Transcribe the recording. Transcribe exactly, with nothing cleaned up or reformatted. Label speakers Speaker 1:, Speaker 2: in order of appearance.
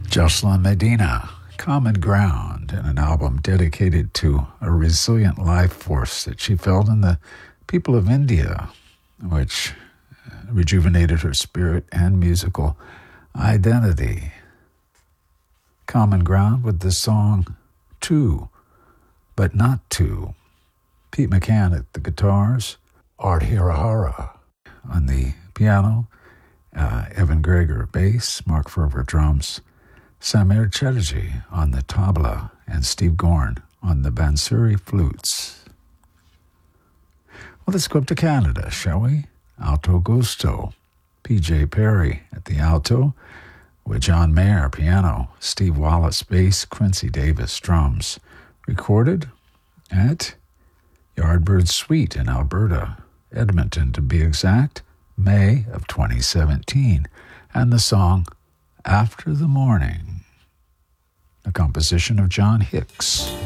Speaker 1: Jocelyn Medina, Common Ground, in an album dedicated to a resilient life force that she felt in the people of India, which rejuvenated her spirit and musical identity. Common Ground with the song Two, But Not Two. Pete McCann at the guitars, Art Hirahara on the piano, uh, Evan Greger bass, Mark Ferber drums, Samir Chatterjee on the tabla, and Steve Gorn on the Bansuri flutes. Well, let's go up to Canada, shall we? Alto Gusto, P J Perry at the alto, with John Mayer piano, Steve Wallace bass, Quincy Davis drums. Recorded at Yardbird Suite in Alberta, Edmonton to be exact, May of twenty seventeen. And the song After the Morning, a composition of John Hicks.